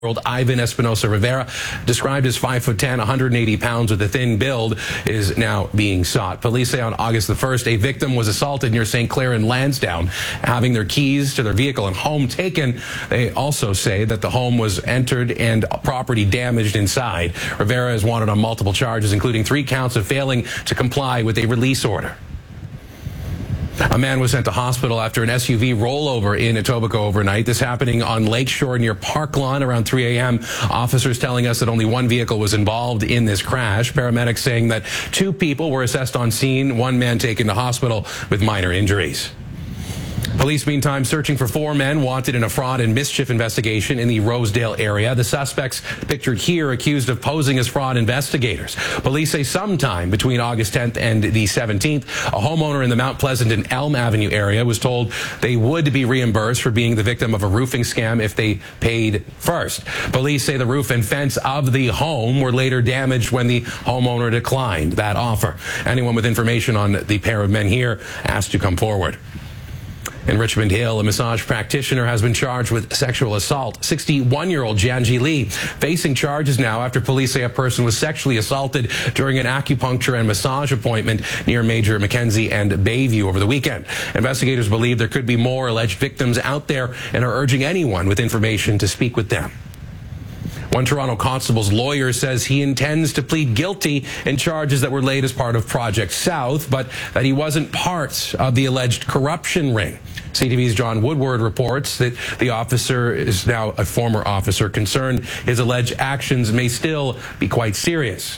Ivan Espinosa Rivera, described as 5'10", 180 pounds with a thin build, is now being sought. Police say on August the 1st, a victim was assaulted near St. Clair and Lansdowne, having their keys to their vehicle and home taken. They also say that the home was entered and property damaged inside. Rivera is wanted on multiple charges, including 3 counts of failing to comply with a release order. A man was sent to hospital after an SUV rollover in Etobicoke overnight. This happening on Lakeshore near Park Lawn around 3 a.m. Officers telling us that only 1 vehicle was involved in this crash. Paramedics saying that 2 people were assessed on scene, 1 man taken to hospital with minor injuries. Police, meantime, searching for 4 men wanted in a fraud and mischief investigation in the Rosedale area. The suspects pictured here accused of posing as fraud investigators. Police say sometime between August 10th and the 17th, a homeowner in the Mount Pleasant and Elm Avenue area was told they would be reimbursed for being the victim of a roofing scam if they paid first. Police say the roof and fence of the home were later damaged when the homeowner declined that offer. Anyone with information on the pair of men here asked to come forward. In Richmond Hill, a massage practitioner has been charged with sexual assault. 61-year-old Janji Lee facing charges now after police say a person was sexually assaulted during an acupuncture and massage appointment near Major Mackenzie and Bayview over the weekend. Investigators believe there could be more alleged victims out there and are urging anyone with information to speak with them. One Toronto constable's lawyer says he intends to plead guilty in charges that were laid as part of Project South, but that he wasn't part of the alleged corruption ring. CTV's John Woodward reports that the officer is now a former officer, concerned his alleged actions may still be quite serious.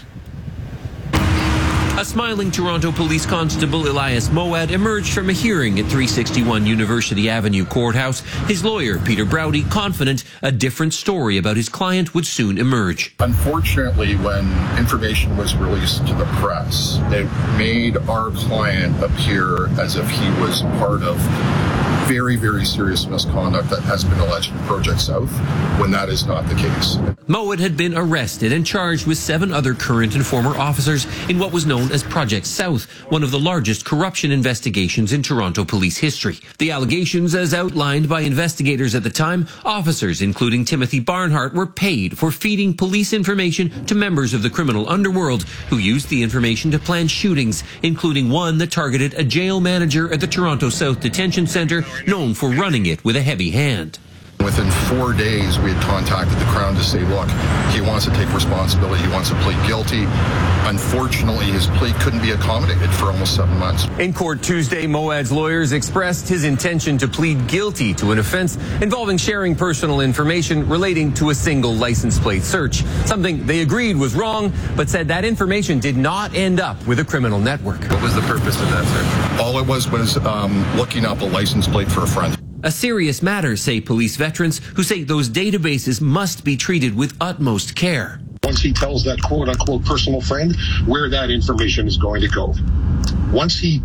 A smiling Toronto Police Constable Elias Moad emerged from a hearing at 361 University Avenue Courthouse. His lawyer, Peter Browdy, confident a different story about his client would soon emerge. Unfortunately, when information was released to the press, it made our client appear as if he was part of very, very serious misconduct that has been alleged in Project South, when that is not the case. Moad had been arrested and charged with 7 other current and former officers in what was known as Project South, one of the largest corruption investigations in Toronto police history. The allegations, as outlined by investigators at the time, officers, including Timothy Barnhart, were paid for feeding police information to members of the criminal underworld who used the information to plan shootings, including one that targeted a jail manager at the Toronto South Detention Centre, known for running it with a heavy hand. Within 4 days, we had contacted the Crown to say, look, he wants to take responsibility, he wants to plead guilty. Unfortunately, his plea couldn't be accommodated for almost 7 months. In court Tuesday, Moad's lawyers expressed his intention to plead guilty to an offense involving sharing personal information relating to a single license plate search, something they agreed was wrong, but said that information did not end up with a criminal network. What was the purpose of that search? All it was looking up a license plate for a friend. A serious matter, say police veterans, who say those databases must be treated with utmost care. Once he tells that quote-unquote personal friend where that information is going to go, once he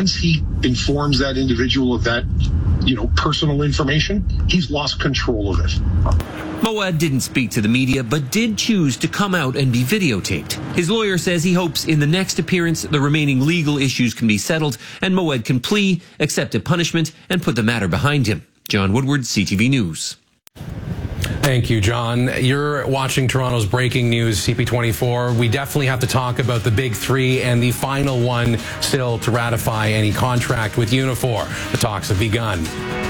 informs that individual of that, personal information, he's lost control of it. Moad didn't speak to the media, but did choose to come out and be videotaped. His lawyer says he hopes in the next appearance the remaining legal issues can be settled and Moad can plea, accept a punishment, and put the matter behind him. John Woodward, CTV News. Thank you, John. You're watching Toronto's breaking news, CP24. We definitely have to talk about the big 3 and the final one still to ratify any contract with Unifor. The talks have begun.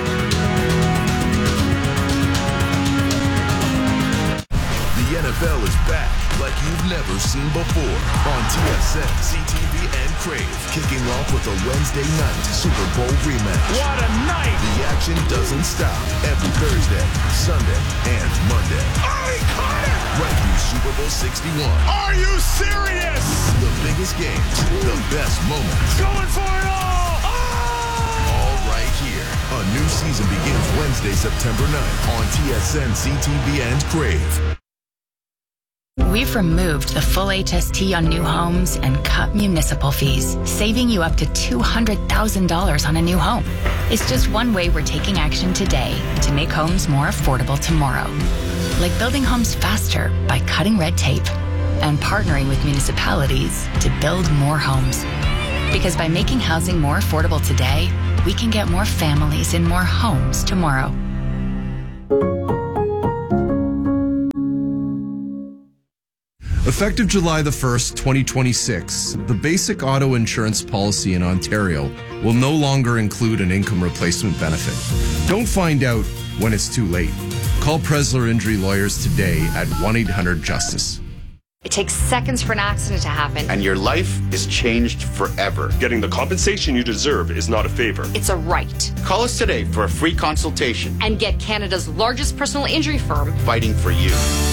The NFL is back like you've never seen before on TSN, CTV, and Crave. Kicking off with a Wednesday night Super Bowl rematch. What a night! The action doesn't stop every Thursday, Sunday, and Monday. Oh, he caught it! Right through Super Bowl 61. Are you serious? The biggest games, the best moments. Going for it all! Oh! All right here. A new season begins Wednesday, September 9th on TSN, CTV, and Crave. We've removed the full HST on new homes and cut municipal fees, saving you up to $200,000 on a new home. It's just one way we're taking action today to make homes more affordable tomorrow. Like building homes faster by cutting red tape and partnering with municipalities to build more homes. Because by making housing more affordable today, we can get more families in more homes tomorrow. Effective July the 1st, 2026, the basic auto insurance policy in Ontario will no longer include an income replacement benefit. Don't find out when it's too late. Call Presler Injury Lawyers today at 1-800-JUSTICE. It takes seconds for an accident to happen. And your life is changed forever. Getting the compensation you deserve is not a favor. It's a right. Call us today for a free consultation. And get Canada's largest personal injury firm fighting for you.